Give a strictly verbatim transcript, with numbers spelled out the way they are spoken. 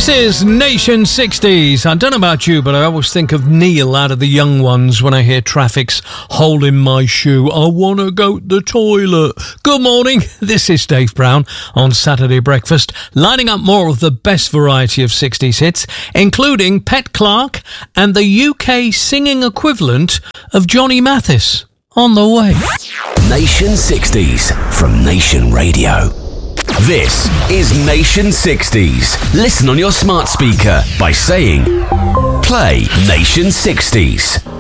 This is Nation sixties. I don't know about you, but I always think of Neil out of The Young Ones when I hear Traffic's Hole in My Shoe. I want to go to the toilet. Good morning. This is Dave Brown on Saturday Breakfast, lining up more of the best variety of sixties hits, including Pet Clark and the U K singing equivalent of Johnny Mathis. On the way. Nation sixties from Nation Radio. This is Nation sixties. Listen on your smart speaker by saying, play Nation sixties.